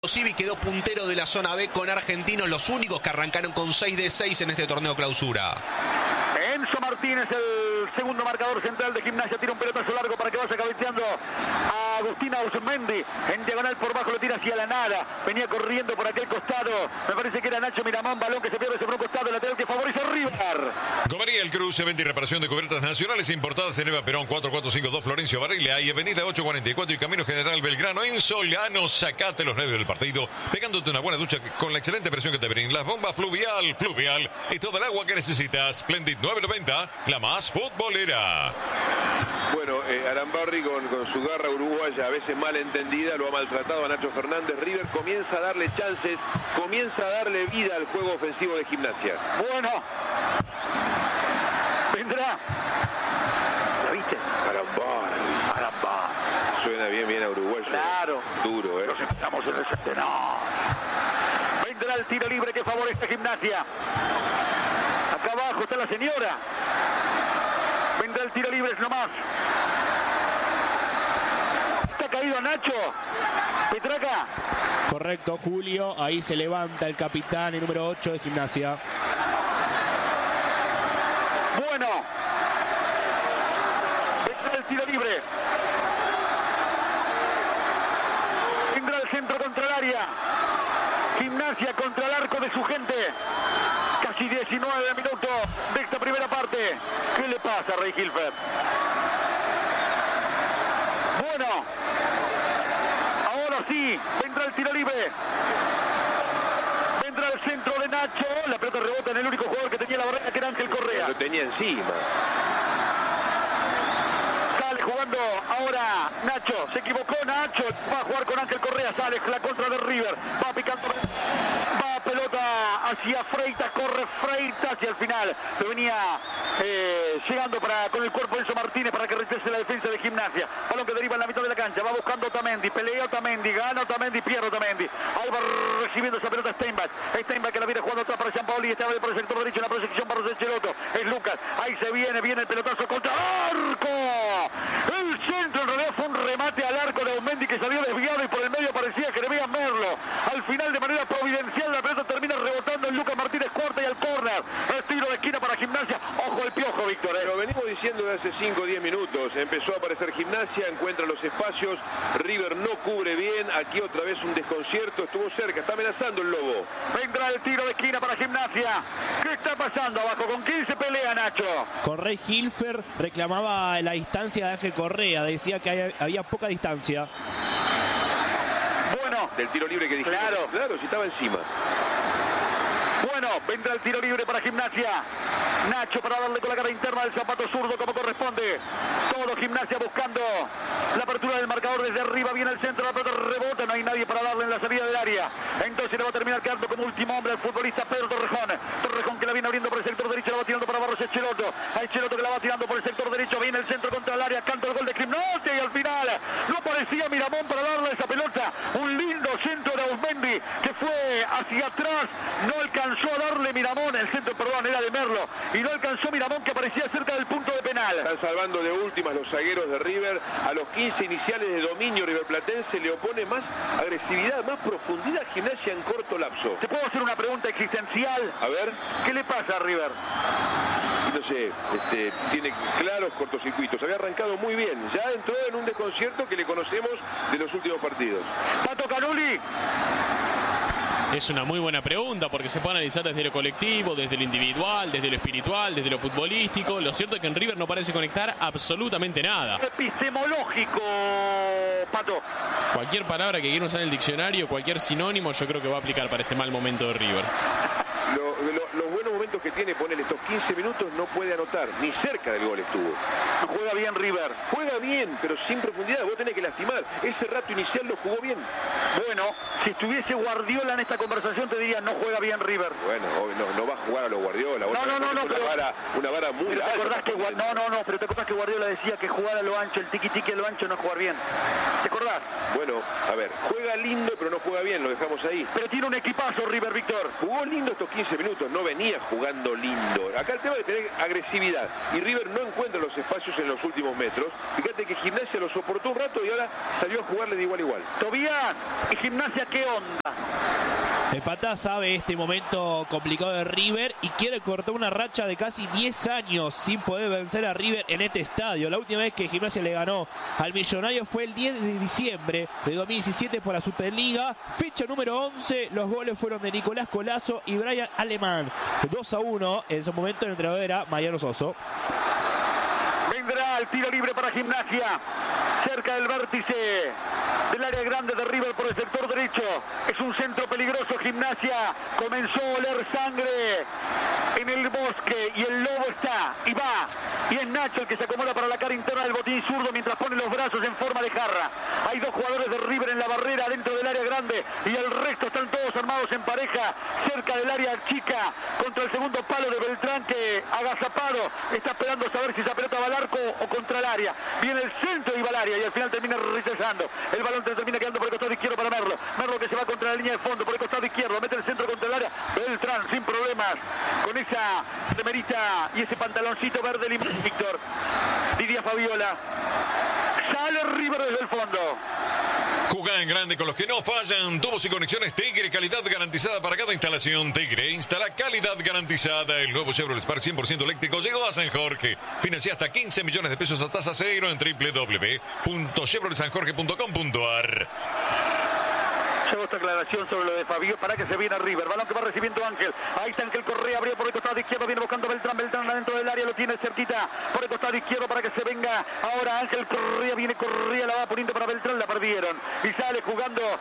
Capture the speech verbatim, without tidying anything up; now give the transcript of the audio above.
Civi quedó puntero de la zona B con Argentinos, los únicos que arrancaron con seis de seis en este torneo clausura. Enzo Martínez, el segundo marcador central de Gimnasia, tira un pelotazo largo para que vaya cabeceando a Agustín Ausmendi. En diagonal por bajo lo tira hacia la nada. Venía corriendo por aquel costado. Me parece que era Nacho Miramón. Balón que se pierde sobre un costado. El lateral que favorece a River. Gomería El Cruce, venta y reparación de cubiertas nacionales importadas en Eva Perón cuatro cuatro cinco dos Florencio Varela y Avenida ocho cuarenta y cuatro y Camino General Belgrano. En Solano, sacate los nervios del partido, pegándote una buena ducha con la excelente presión que te brindan las bombas Fluvial, Fluvial y toda el agua que necesitas. Splendid nueve noventa, la más futbolera. Bueno, eh, Arambarri con, con su garra uruguaya, a veces mal entendida, lo ha maltratado a Nacho Fernández. River comienza a darle chances, comienza a darle vida al juego ofensivo de Gimnasia. Bueno, vendrá. ¿La viste? Arambarri. Arambarri. Suena bien, bien a uruguayo. Claro. Duro, ¿eh? Nos estamos en el centenar. Vendrá el tiro libre que favorece a Gimnasia. Acá abajo está la señora. Vendrá el tiro libre nomás. Está caído Nacho. Petraca. Correcto, Julio. Ahí se levanta el capitán, el número ocho de Gimnasia. Bueno. Vendrá el tiro libre. Vendrá el centro contra el área. Gimnasia contra el arco de su gente. Casi diecinueve minutos de esta primera parte. ¿Qué le pasa a Rey Hilfer? Bueno, ahora sí, vendrá el tiro libre. Vendrá el centro de Nacho. La pelota rebota en el único jugador que tenía la barrera, que era Ángel Correa. Lo tenía encima. Sale jugando ahora Nacho. Se equivocó Nacho. Va a jugar con Ángel Correa. Sale la contra de River. Va picando. Pelota hacia Freitas, corre Freitas y al final lo venía eh, llegando para, con el cuerpo de Enzo Martínez para que retrese la defensa de Gimnasia. Balón que deriva en la mitad de la cancha, va buscando Otamendi, pelea Otamendi, gana Otamendi, pierde Otamendi. Ahí va recibiendo esa pelota Steinbach. Steinbach que la viene jugando atrás para Gianpaoli y está por el sector derecho en la proyección para José Cheloto. Es Lucas, ahí se viene, viene el pelotazo contra arco. El centro en realidad fue un remate al arco de Otamendi que salió desviado y por el medio aparecía Jeremías Merlo. Al final de manera providencial la pelota termina rebotando en Lucas Martínez Cuarta y al córner. El tiro de esquina para Gimnasia. Ojo el piojo, Víctor. ¿eh? Lo venimos diciendo de hace cinco o diez minutos. Empezó a aparecer Gimnasia, encuentra los espacios. River no cubre bien. Aquí otra vez un desconcierto. Estuvo cerca, está amenazando el Lobo. Vendrá el tiro de esquina para Gimnasia. ¿Qué está pasando abajo? ¿Con quién se pelea, Nacho? Con Rey Hilfer reclamaba la distancia de Ángel Correa. Decía que hay, había poca distancia. Bueno. Del tiro libre que dijiste. Claro. Claro, si estaba encima. Bueno, vendrá el tiro libre para Gimnasia. Nacho para darle con la cara interna del zapato zurdo como corresponde. Todo Gimnasia buscando la apertura del marcador desde arriba. Viene el centro, la pelota rebota. No hay nadie para darle en la salida del área. Entonces le va a terminar quedando como último hombre el futbolista Pedro Torrejón. Torrejón que la viene abriendo por el sector derecho. La va tirando para Barros Echeloto. Hay Echeloto que la va tirando por el sector derecho. Viene el centro contra el área. Canta el gol de Gimnasia y al final no aparecía Miramón para darle esa pelota. Un lindo centro de Ausmendi que fue hacia atrás. No alcanzó a darle Miramón. El centro, perdón, era de Merlo. Y no alcanzó Miramón que aparecía cerca del punto de penal. Están salvando de últimas los zagueros de River. A los quince iniciales de dominio riverplatense le opone más agresividad, más profundidad a Gimnasia en corto lapso. ¿Te puedo hacer una pregunta existencial? A ver. ¿Qué le pasa a River? No sé, este, tiene claros cortocircuitos. Había arrancado muy bien. Ya entró en un desconcierto que le conocemos de los últimos partidos. Pato Canuli. Es una muy buena pregunta porque se puede analizar desde lo colectivo, desde lo individual, desde lo espiritual, desde lo futbolístico. Lo cierto es que en River no parece conectar absolutamente nada. Epistemológico, Pato. Cualquier palabra que quiera usar en el diccionario, cualquier sinónimo, yo creo que va a aplicar para este mal momento de River. Lo, lo, los buenos momentos que tiene, poner estos quince minutos, no puede anotar. Ni cerca del gol estuvo. Juega bien River. Juega bien, pero sin profundidad. Vos tenés que lastimar. Ese rato inicial lo jugó bien. Bueno, si estuviese Guardiola en esta conversación te diría no juega bien River. Bueno, no, no va a jugar a los Guardiola. No, no, no, no. Una, pero, vara, una vara muy pero te alta. acordás que no, no, no, pero te acordás que Guardiola decía que jugar a lo ancho, el tiqui tiqui a lo ancho no es jugar bien. ¿Te acordás? Bueno, a ver, juega lindo pero no juega bien, lo dejamos ahí. Pero tiene un equipazo River, Víctor. Jugó lindo estos quince minutos, no venía jugando jugando lindo. Acá el tema de tener agresividad. Y River no encuentra los espacios en los últimos metros. Fíjate que Gimnasia lo soportó un rato y ahora salió a jugarle de igual a igual. Tobías, ¿y Gimnasia qué onda? El Patá sabe este momento complicado de River y quiere cortar una racha de casi diez años sin poder vencer a River en este estadio. La última vez que Gimnasia le ganó al Millonario fue el diez de diciembre de dos mil diecisiete por la Superliga. Fecha número once, los goles fueron de Nicolás Colazo y Brian Alemán. dos a uno, en ese momento el entrenador era Mariano Soso. Vendrá el tiro libre para Gimnasia, cerca del vértice del área grande de River por el sector derecho. Es un centro peligroso. Gimnasia comenzó a oler sangre en el bosque y el lobo está y va. Y es Nacho el que se acomoda para la cara interna del botín zurdo mientras pone los brazos en forma de jarra. Hay dos jugadores de River en la barrera dentro del área grande y el resto están todos armados en pareja cerca del área chica contra el segundo palo de Beltrán, que agazapado está esperando saber si esa pelota va al arco o contra el área. Viene el centro y va al área y al final termina rechazando. El balón termina quedando por el costado izquierdo para Merlo. Merlo que se va contra la línea de fondo por el costado izquierdo, mete el centro contra el área. Beltrán sin problemas con esa remerita y ese pantaloncito verde limón. Víctor, diría Fabiola. Sale River desde el fondo. Jugá en grande con los que no fallan. Tubos y conexiones Tigre, calidad garantizada para cada instalación. Tigre instala calidad garantizada. El nuevo Chevrolet Spark cien por ciento eléctrico llegó a San Jorge. Financia hasta quince millones de pesos a tasa cero en doble u doble u doble u punto chevrolet san jorge punto com punto a r. Llegó esta aclaración sobre lo de Fabio para que se viene a River. Balón que va recibiendo Ángel. Ahí está Ángel Correa, abrió por el costado izquierdo, viene buscando Beltrán. Beltrán adentro del área, lo tiene cerquita por el costado izquierdo para que se venga ahora Ángel Correa. Viene Correa, la va poniendo para Beltrán, la perdieron. Y sale jugando